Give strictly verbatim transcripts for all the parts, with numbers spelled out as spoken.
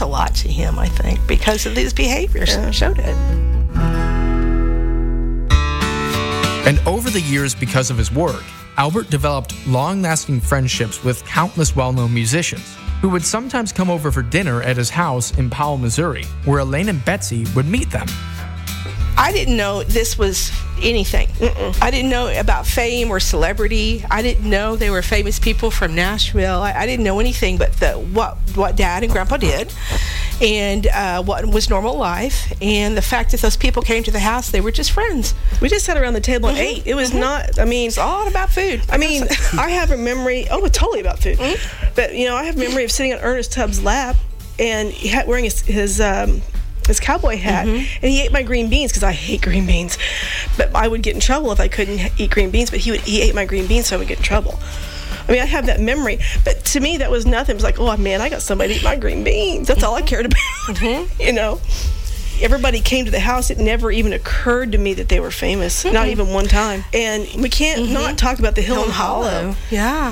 a lot to him, I think, because of his behaviors. Yeah. Showed it. And over the years, because of his work, Albert developed long-lasting friendships with countless well-known musicians who would sometimes come over for dinner at his house in Powell, Missouri, where Elaine and Betsy would meet them. I didn't know this was anything. Mm-mm. I didn't know about fame or celebrity. I didn't know they were famous people from Nashville. I, I didn't know anything but the what what Dad and Grandpa did, and uh, what was normal life, and the fact that those people came to the house. They were just friends. We just sat around the table and Mm-hmm. ate. It was Mm-hmm. not, I mean... It's all about food. I mean, I have a memory... Oh, totally about food. Mm-hmm. But, you know, I have a memory of sitting on Ernest Tubbs' lap, and he had, wearing his... his um, his cowboy hat, Mm-hmm. and he ate my green beans because I hate green beans. But I would get in trouble if I couldn't eat green beans. But he would he ate my green beans, so I would get in trouble. I mean, I have that memory, but to me that was nothing. It was like, oh man, I got somebody to eat my green beans. That's all I cared about. Mm-hmm. You know, everybody came to the house. It never even occurred to me that they were famous, mm-hmm. not even one time. And we can't mm-hmm. not talk about the Hill, Hill and Hollow. Hollow. Yeah.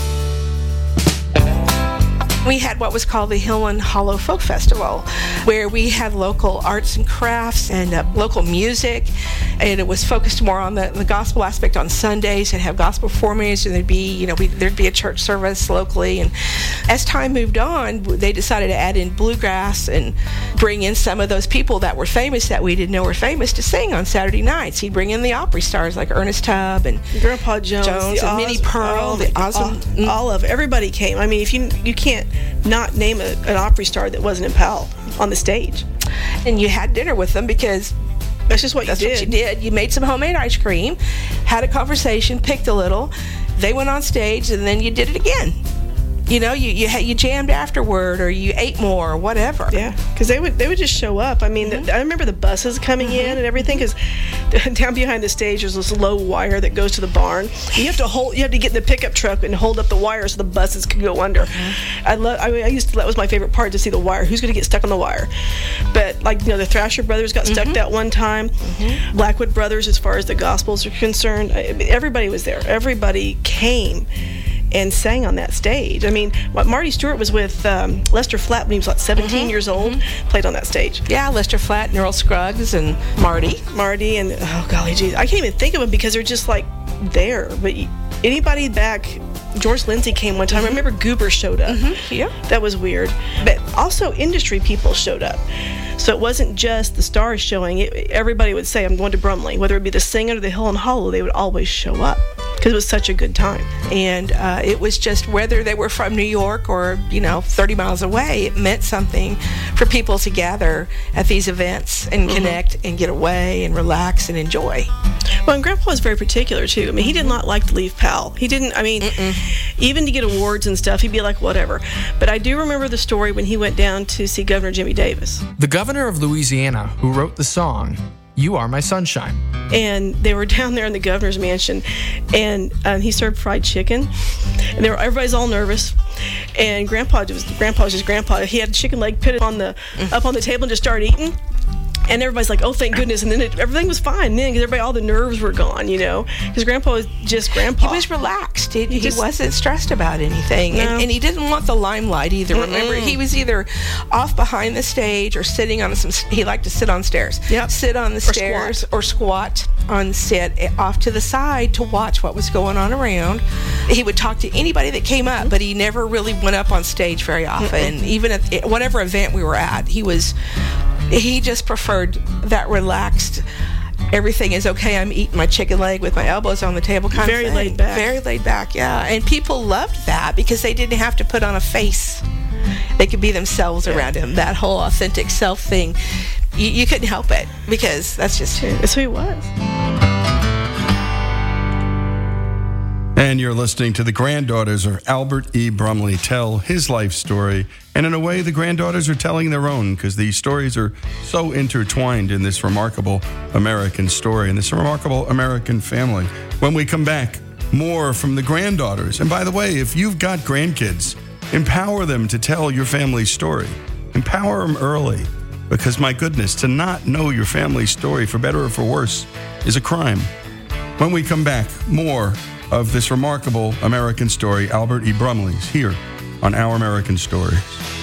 We had what was called the Hill and Hollow Folk Festival, where we had local arts and crafts and uh, local music, and it was focused more on the, the gospel aspect on Sundays, and have gospel performers, and there'd be, you know, we, there'd be a church service locally. And as time moved on, they decided to add in bluegrass and bring in some of those people that were famous that we didn't know were famous to sing on Saturday nights. He'd bring in the Opry stars like Ernest Tubb and Grandpa Jones, Jones and Oz, Minnie Pearl, all, the awesome, all, mm. all of everybody came. I mean, if you you can't not name a, an Opry star that wasn't in Powell on the stage. And you had dinner with them because that's just what that's you did. what you did. You made some homemade ice cream, had a conversation, picked a little. They went on stage, and then you did it again. You know, you you, you jammed afterward, or you ate more, or whatever. Yeah, because they would they would just show up. I mean, mm-hmm. the, I remember the buses coming mm-hmm. in and everything. Because down behind the stage, there's this low wire that goes to the barn. You have to hold. You have to get in the pickup truck and hold up the wire so the buses could go under. Mm-hmm. I love. I mean, I used to. That was my favorite part, to see the wire. Who's going to get stuck on the wire? But like, you know, the Thrasher Brothers got stuck mm-hmm. that one time. Mm-hmm. Blackwood Brothers, as far as the Gospels are concerned, I mean, everybody was there. Everybody came and sang on that stage. I mean, what Marty Stewart was with um, Lester Flatt when he was like seventeen mm-hmm. years old, mm-hmm. played on that stage. Yeah, Lester Flatt and Earl Scruggs and Marty. Marty and, oh golly geez, I can't even think of them because they're just like there. But anybody back, George Lindsay came one time. Mm-hmm. I remember Goober showed up. Mm-hmm. Yeah. That was weird. But also industry people showed up. So it wasn't just the stars showing. It, everybody would say, I'm going to Brumley. Whether it be the Singer or the Hill and Hollow, they would always show up because it was such a good time. And uh, it was just whether they were from New York or, you know, thirty miles away, it meant something for people to gather at these events and mm-hmm. connect and get away and relax and enjoy. Well, and Grandpa was very particular, too. I mean, he did not like to leave Powell. He didn't, I mean, Mm-mm. even to get awards and stuff, he'd be like, whatever. But I do remember the story when he went down to see Governor Jimmy Davis. The governor of Louisiana, who wrote the song, You Are My Sunshine. And they were down there in the governor's mansion, and um, he served fried chicken, and they were, everybody's all nervous. And Grandpa was Grandpa was just Grandpa. He had a chicken leg put it on the up on the table and just started eating. And everybody's like, oh, thank goodness. And then it, everything was fine then because everybody, all the nerves were gone, you know, because Grandpa was just Grandpa. He was relaxed. He, he, just, he wasn't stressed about anything. No. And, and he didn't want the limelight either. Mm-mm. Remember, he was either off behind the stage or sitting on some, he liked to sit on stairs. Yep. Sit on the or stairs squat. or squat on set off to the side to watch what was going on around. He would talk to anybody that came up, but he never really went up on stage very often. Mm-mm. Even at whatever event we were at, he was... He just preferred that relaxed, everything is okay, I'm eating my chicken leg with my elbows on the table kind Very of thing. laid back. Very laid back, yeah. And people loved that because they didn't have to put on a face. They could be themselves yeah. around him. That whole authentic self thing, you, you couldn't help it because that's just who. That's who he was. And you're listening to the granddaughters of Albert E. Brumley tell his life story. And in a way, the granddaughters are telling their own because these stories are so intertwined in this remarkable American story and this remarkable American family. When we come back, more from the granddaughters. And by the way, if you've got grandkids, empower them to tell your family's story. Empower them early because, my goodness, to not know your family's story, for better or for worse, is a crime. When we come back, more of this remarkable American story, Albert E. Brumley's, here on Our American Stories.